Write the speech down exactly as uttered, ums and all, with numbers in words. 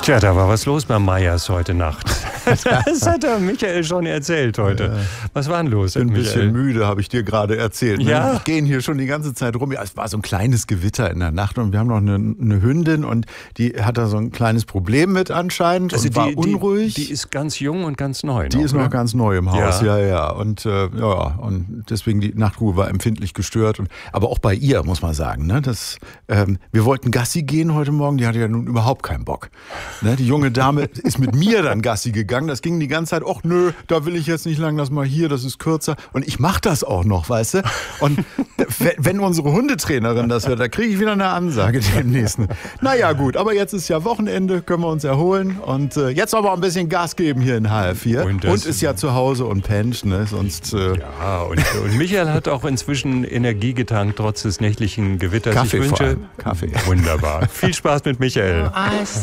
Tja, da war was los bei Meyers heute Nacht. Das hat der Michael schon erzählt heute. Ja. Was war denn los? Ich bin ein Michael? bisschen müde, habe ich dir gerade erzählt. Ne? Ja? Wir gehen hier schon die ganze Zeit rum. Ja, es war so ein kleines Gewitter in der Nacht und wir haben noch eine, eine Hündin und die hat da so ein kleines Problem mit anscheinend Also und war die, unruhig. Die, die ist ganz jung und ganz neu. Die noch, ist noch ne? ganz neu im Haus, Ja. ja, ja. Und äh, ja, und deswegen die Nachtruhe war empfindlich gestört. Und, aber auch bei ihr, muss man sagen. Ne? Das, ähm, wir wollten Gassi gehen heute Morgen, die hatte ja nun überhaupt keinen Bock. Ne? Die junge Dame ist mit mir dann Gassi gegangen. Das ging die ganze Zeit, ach nö, da will ich jetzt nicht lang, lass mal hier, das ist kürzer. Und ich mach das auch noch, weißt du. Und wenn unsere Hundetrainerin das hört, da kriege ich wieder eine Ansage demnächst. Naja gut, aber jetzt ist ja Wochenende, können wir uns erholen. Und äh, jetzt aber ein bisschen Gas geben hier in H F vier. Und Und, das- ist ja zu Hause und pennt, ne? Sonst äh, Ja, und, und Michael hat auch inzwischen Energie getankt, trotz des nächtlichen Gewitters. Kaffee ich vor wünsche, allem. Kaffee. Wunderbar. Viel Spaß mit Michael. I